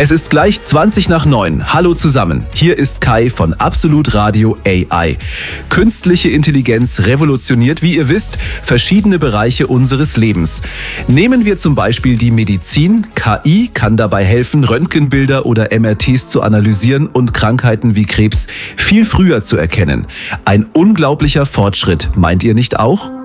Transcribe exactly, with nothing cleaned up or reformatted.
Es ist gleich zwanzig nach neun. Hallo zusammen. Hier ist Kai von Absolut Radio A I. Künstliche Intelligenz revolutioniert, wie ihr wisst, verschiedene Bereiche unseres Lebens. Nehmen wir zum Beispiel die Medizin. K I kann dabei helfen, Röntgenbilder oder M R Ts zu analysieren und Krankheiten wie Krebs viel früher zu erkennen. Ein unglaublicher Fortschritt, meint ihr nicht auch?